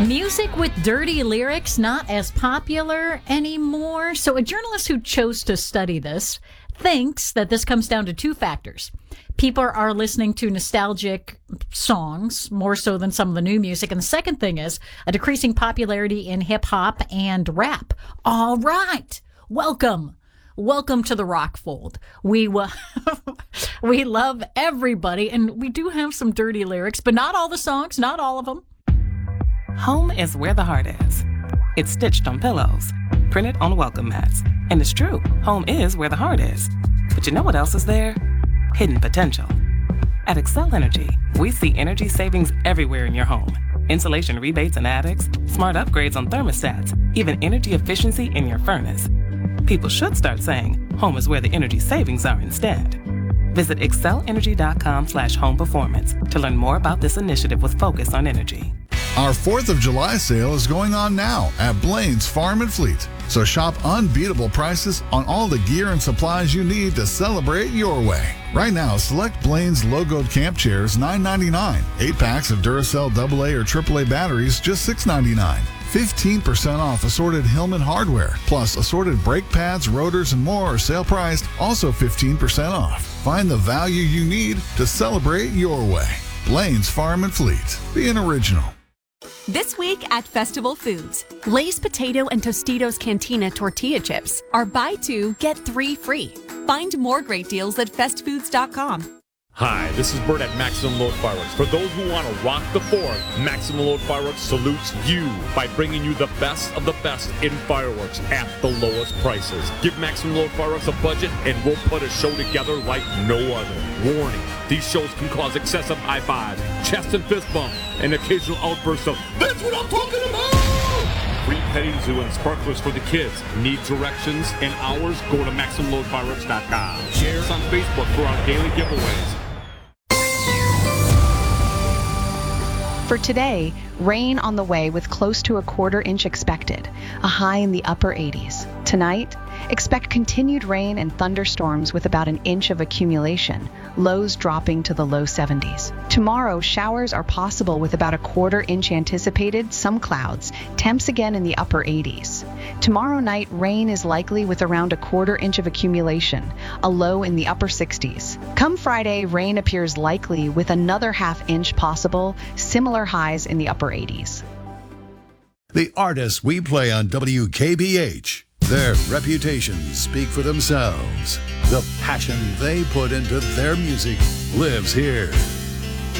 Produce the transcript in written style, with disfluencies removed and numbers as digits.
Music with dirty lyrics not as popular anymore. So a journalist who chose to study this thinks that this comes down to two factors. People are listening to nostalgic songs more so than some of the new music. And the second thing is a decreasing popularity in hip hop and rap. All right. Welcome to the rock fold. We love everybody, and we do have some dirty lyrics, but not all the songs, not all of them. Home is where the heart is. It's stitched on pillows, printed on welcome mats. And it's true, home is where the heart is. But you know what else is there? Hidden potential. At Excel Energy, we see energy savings everywhere in your home. Insulation rebates in attics, smart upgrades on thermostats, even energy efficiency in your furnace. People should start saying, home is where the energy savings are instead. Visit excelenergy.com/home performance to learn more about this initiative with focus on energy. Our 4th of July sale is going on now at Blaine's Farm and Fleet. So shop unbeatable prices on all the gear and supplies you need to celebrate your way. Right now, select Blaine's logoed camp chairs, $9.99. 8 packs of Duracell AA or AAA batteries, just $6.99. 15% off assorted Hillman hardware, plus assorted brake pads, rotors, and more are sale priced, also 15% off. Find the value you need to celebrate your way. Blaine's Farm and Fleet. Be an original. This week at Festival Foods, Lay's Potato and Tostitos Cantina tortilla chips are buy 2, get 3 free. Find more great deals at festfoods.com. Hi, this is Bert at Maximum Load Fireworks. For those who want to rock the 4th, Maximum Load Fireworks salutes you by bringing you the best of the best in fireworks at the lowest prices. Give Maximum Load Fireworks a budget and we'll put a show together like no other. Warning, these shows can cause excessive high fives, chest and fist bumps, and occasional outbursts of, "That's what I'm talking about!" Free petting zoo and sparklers for the kids. Need directions and hours? Go to MaximumLoadFireworks.com. Share us on Facebook for our daily giveaways. For today, rain on the way with close to a quarter-inch expected, a high in the upper 80s. Tonight, expect continued rain and thunderstorms with about an inch of accumulation, lows dropping to the low 70s. Tomorrow, showers are possible with about a quarter-inch anticipated, some clouds, temps again in the upper 80s. Tomorrow night, rain is likely with around a quarter-inch of accumulation, a low in the upper 60s. Come Friday, rain appears likely with another half-inch possible, similar highs in the upper 80s. The artists we play on WKBH, their reputations speak for themselves. The passion they put into their music lives here.